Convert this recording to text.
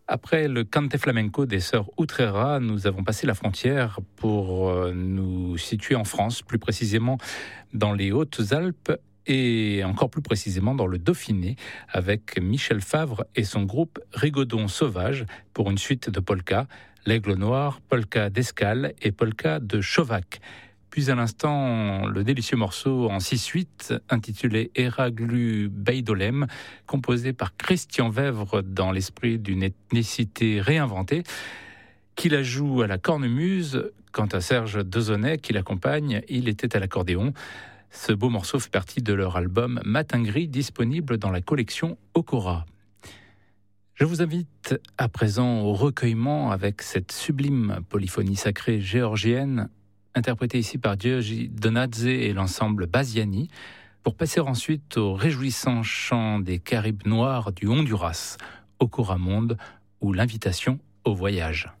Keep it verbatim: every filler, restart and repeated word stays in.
Après le Cante Flamenco des sœurs Utrera, nous avons passé la frontière pour nous situer en France, plus précisément dans les Hautes-Alpes et encore plus précisément dans le Dauphiné, avec Michel Favre et son groupe Rigodon Sauvage pour une suite de polka, l'Aigle Noir, polka d'Escale et polka de Chovac. Puis à l'instant, le délicieux morceau en six huit intitulé Eraglu Beidolem, composé par Christian Vèvre dans l'esprit d'une ethnicité réinventée, qui la joue à la cornemuse. Quant à Serge Dezonnet qui l'accompagne, il était à l'accordéon. Ce beau morceau fait partie de leur album Matin Gris, disponible dans la collection Okora. Je vous invite à présent au recueillement avec cette sublime polyphonie sacrée géorgienne, interprétée ici par György Donadze et l'ensemble Baziani, pour passer ensuite au réjouissant chant des Caribes noirs du Honduras, Okora Monde, ou l'invitation au voyage.